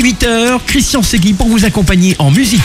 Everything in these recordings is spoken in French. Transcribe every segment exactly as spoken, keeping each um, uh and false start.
huit heures, Christian Segui pour vous accompagner en musique.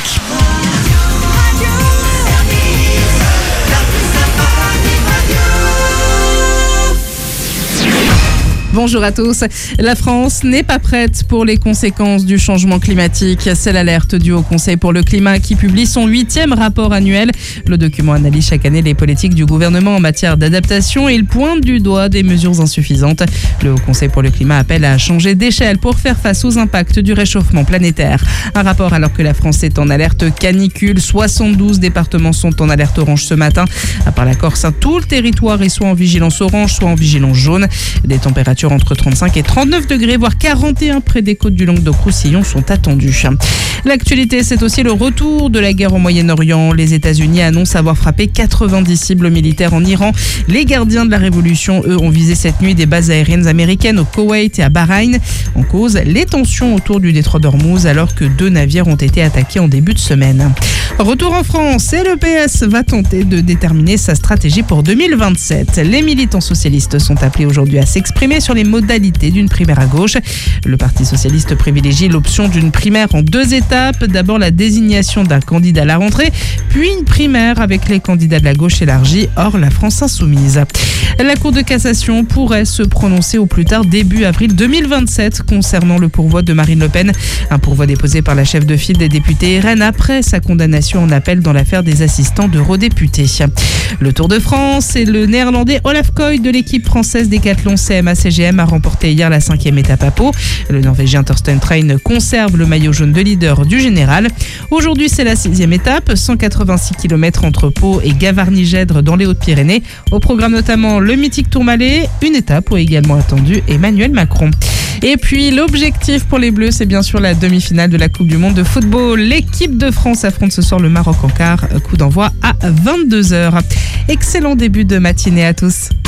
Bonjour à tous. La France n'est pas prête pour les conséquences du changement climatique. C'est l'alerte du Haut Conseil pour le climat qui publie son huitième rapport annuel. Le document analyse chaque année les politiques du gouvernement en matière d'adaptation et il pointe du doigt des mesures insuffisantes. Le Haut Conseil pour le climat appelle à changer d'échelle pour faire face aux impacts du réchauffement planétaire. Un rapport alors que la France est en alerte canicule. soixante-douze départements sont en alerte orange ce matin. À part la Corse, tout le territoire est soit en vigilance orange, soit en vigilance jaune. Des températures entre trente-cinq et trente-neuf degrés, voire quarante et un près des côtes du Languedoc-Roussillon sont attendues. L'actualité, c'est aussi le retour de la guerre au Moyen-Orient. Les États-Unis annoncent avoir frappé quatre-vingt-dix cibles militaires en Iran. Les gardiens de la révolution, eux, ont visé cette nuit des bases aériennes américaines au Koweït et à Bahreïn. En cause, les tensions autour du détroit d'Ormuz, alors que deux navires ont été attaqués en début de semaine. Retour en France et le P S va tenter de déterminer sa stratégie pour deux mille vingt-sept. Les militants socialistes sont appelés aujourd'hui à s'exprimer sur les modalités d'une primaire à gauche. Le Parti socialiste privilégie l'option d'une primaire en deux étapes. D'abord la désignation d'un candidat à la rentrée, puis une primaire avec les candidats de la gauche élargie, hors la France insoumise. La Cour de cassation pourrait se prononcer au plus tard début avril deux mille vingt-sept concernant le pourvoi de Marine Le Pen. Un pourvoi déposé par la chef de file des députés R N après sa condamnation en appel dans l'affaire des assistants d'eurodéputés. Le Tour de France et le néerlandais Olaf Koy de l'équipe française décathlon C M A C G M a remporté hier la cinquième étape à Pau. Le Norvégien Torsten Train conserve le maillot jaune de leader du général. Aujourd'hui, c'est la sixième étape, cent quatre-vingt-six kilomètres entre Pau et Gavarnie-Gèdre dans les Hautes-Pyrénées. Au programme notamment le mythique Tourmalet, une étape où est également attendu Emmanuel Macron. Et puis l'objectif pour les Bleus, c'est bien sûr la demi-finale de la Coupe du Monde de football. L'équipe de France affronte ce soir le Maroc en quart. Coup d'envoi à vingt-deux heures. Excellent début de matinée à tous.